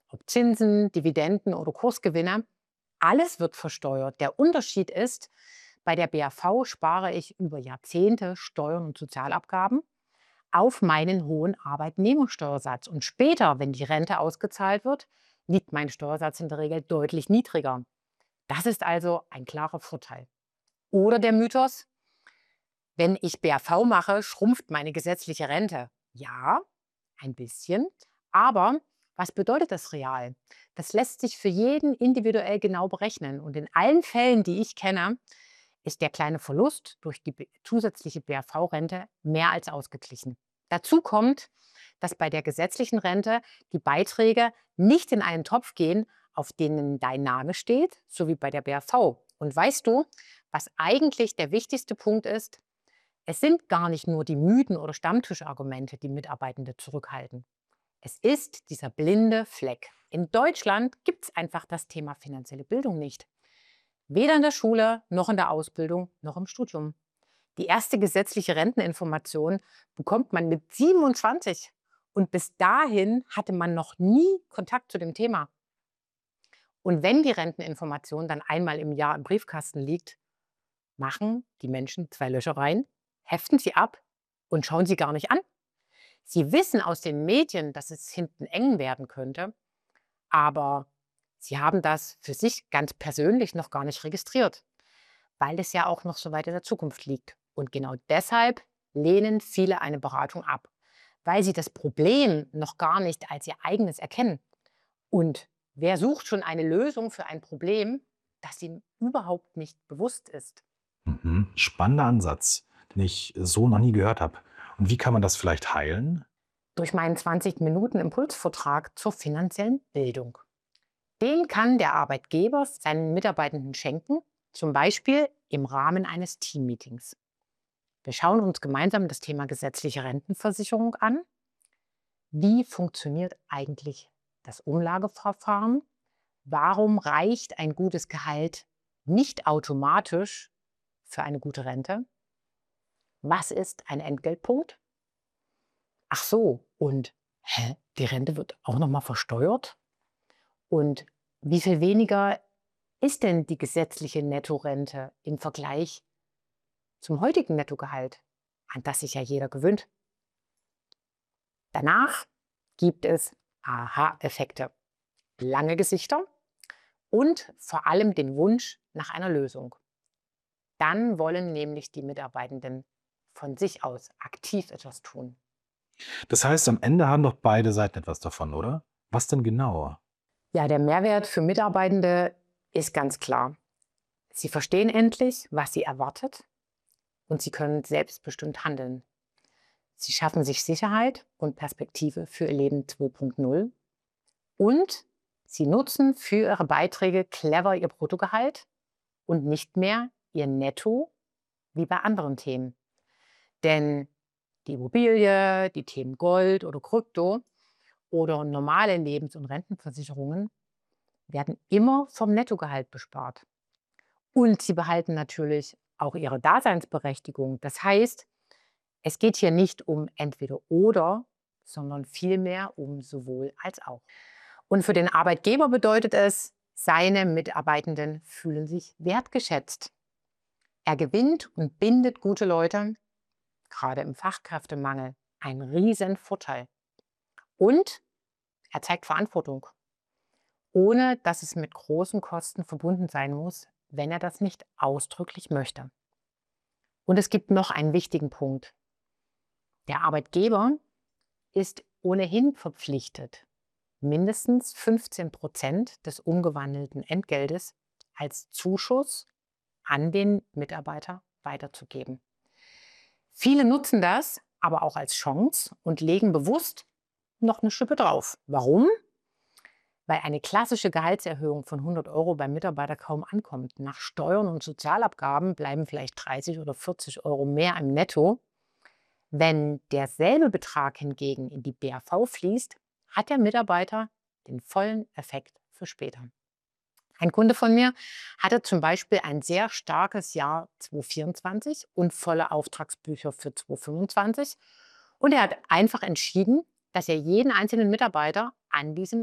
Ob Zinsen, Dividenden oder Kursgewinne, alles wird versteuert. Der Unterschied ist, bei der BAV spare ich über Jahrzehnte Steuern und Sozialabgaben auf meinen hohen Arbeitnehmersteuersatz. Und später, wenn die Rente ausgezahlt wird, liegt mein Steuersatz in der Regel deutlich niedriger. Das ist also ein klarer Vorteil. Oder der Mythos, wenn ich BAV mache, schrumpft meine gesetzliche Rente. Ja, ein bisschen. Aber was bedeutet das real? Das lässt sich für jeden individuell genau berechnen. Und in allen Fällen, die ich kenne, ist der kleine Verlust durch die zusätzliche BAV-Rente mehr als ausgeglichen. Dazu kommt, dass bei der gesetzlichen Rente die Beiträge nicht in einen Topf gehen, auf denen dein Name steht, so wie bei der BAV. Und weißt du, was eigentlich der wichtigste Punkt ist? Es sind gar nicht nur die Mythen oder Stammtischargumente, die Mitarbeitende zurückhalten. Es ist dieser blinde Fleck. In Deutschland gibt es einfach das Thema finanzielle Bildung nicht. Weder in der Schule, noch in der Ausbildung, noch im Studium. Die erste gesetzliche Renteninformation bekommt man mit 27. Und bis dahin hatte man noch nie Kontakt zu dem Thema. Und wenn die Renteninformation dann einmal im Jahr im Briefkasten liegt, machen die Menschen zwei Löcher rein, heften sie ab und schauen sie gar nicht an. Sie wissen aus den Medien, dass es hinten eng werden könnte, aber sie haben das für sich ganz persönlich noch gar nicht registriert, weil es ja auch noch so weit in der Zukunft liegt. Und genau deshalb lehnen viele eine Beratung ab, weil sie das Problem noch gar nicht als ihr eigenes erkennen. Und wer sucht schon eine Lösung für ein Problem, das ihm überhaupt nicht bewusst ist? Mhm. Spannender Ansatz, den ich so noch nie gehört habe. Und wie kann man das vielleicht heilen? Durch meinen 20 Minuten Impulsvortrag zur finanziellen Bildung. Den kann der Arbeitgeber seinen Mitarbeitenden schenken, zum Beispiel im Rahmen eines Teammeetings. Wir schauen uns gemeinsam das Thema gesetzliche Rentenversicherung an. Wie funktioniert eigentlich das Umlageverfahren? Warum reicht ein gutes Gehalt nicht automatisch für eine gute Rente? Was ist ein Entgeltpunkt? Ach so, und die Rente wird auch noch mal versteuert? Und wie viel weniger ist denn die gesetzliche Nettorente im Vergleich zum heutigen Nettogehalt, an das sich ja jeder gewöhnt? Danach gibt es Aha-Effekte, lange Gesichter und vor allem den Wunsch nach einer Lösung. Dann wollen nämlich die Mitarbeitenden von sich aus aktiv etwas tun. Das heißt, am Ende haben doch beide Seiten etwas davon, oder? Was denn genau? Ja, der Mehrwert für Mitarbeitende ist ganz klar. Sie verstehen endlich, was sie erwartet, und sie können selbstbestimmt handeln. Sie schaffen sich Sicherheit und Perspektive für ihr Leben 2.0 und sie nutzen für ihre Beiträge clever ihr Bruttogehalt und nicht mehr ihr Netto wie bei anderen Themen. Denn die Immobilie, die Themen Gold oder Krypto oder normale Lebens- und Rentenversicherungen werden immer vom Nettogehalt bespart. Und sie behalten natürlich auch ihre Daseinsberechtigung. Das heißt, es geht hier nicht um entweder oder, sondern vielmehr um sowohl als auch. Und für den Arbeitgeber bedeutet es, seine Mitarbeitenden fühlen sich wertgeschätzt. Er gewinnt und bindet gute Leute, gerade im Fachkräftemangel, ein riesen Vorteil. Und er zeigt Verantwortung, ohne dass es mit großen Kosten verbunden sein muss, wenn er das nicht ausdrücklich möchte. Und es gibt noch einen wichtigen Punkt. Der Arbeitgeber ist ohnehin verpflichtet, mindestens 15% des umgewandelten Entgeltes als Zuschuss an den Mitarbeiter weiterzugeben. Viele nutzen das aber auch als Chance und legen bewusst noch eine Schippe drauf. Warum? Weil eine klassische Gehaltserhöhung von 100 € beim Mitarbeiter kaum ankommt. Nach Steuern und Sozialabgaben bleiben vielleicht 30 oder 40 € mehr im Netto. Wenn derselbe Betrag hingegen in die BAV fließt, hat der Mitarbeiter den vollen Effekt für später. Ein Kunde von mir hatte zum Beispiel ein sehr starkes Jahr 2024 und volle Auftragsbücher für 2025. Und er hat einfach entschieden, dass er jeden einzelnen Mitarbeiter an diesem